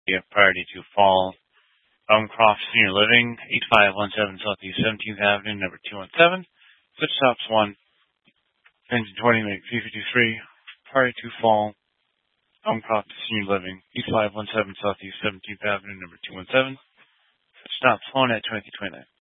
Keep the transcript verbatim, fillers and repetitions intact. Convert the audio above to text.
priority to Fall, Elmcroft Senior Living, eighty-five seventeen Southeast seventeenth Avenue, number two one seven. Switch stops one, engine twenty, make three fifty-three, priority to Fall, Elmcroft Senior Living, eighty-five seventeen Southeast seventeenth Avenue, number two one seven. Switch stops one at twenty-three twenty-nine.